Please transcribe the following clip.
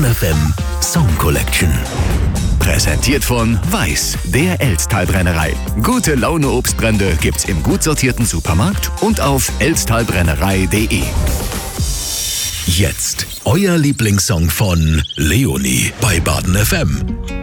Baden FM Song Collection. Präsentiert von Weiß, der Elsttalbrennerei. Gute Laune Obstbrände gibt's im gut sortierten Supermarkt und auf elsttalbrennerei.de. Jetzt euer Lieblingssong von Leonie bei Baden FM.